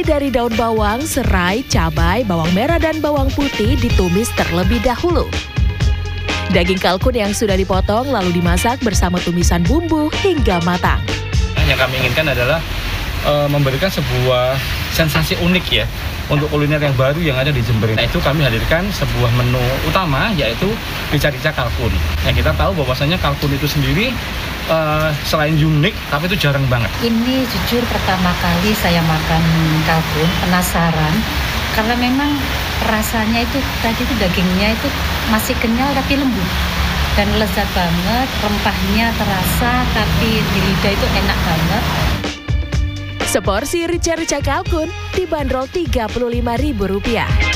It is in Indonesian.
Terdiri dari daun bawang, serai, cabai, bawang merah, dan bawang putih ditumis terlebih dahulu. Daging kalkun yang sudah dipotong lalu dimasak bersama tumisan bumbu hingga matang. Yang kami inginkan adalah memberikan sebuah sensasi unik ya untuk kuliner yang baru yang ada di Jember. Nah, itu kami hadirkan sebuah menu utama yaitu rica-rica kalkun. Yang kita tahu bahwasanya kalkun itu sendiri selain unik tapi itu jarang banget. Ini jujur pertama kali saya makan kalkun, penasaran karena memang rasanya itu tadi itu dagingnya itu masih kenyal tapi lembut dan lezat banget, rempahnya terasa tapi di lidah itu enak banget. Seporsi rica-rica kalkun dibanderol Rp35.000.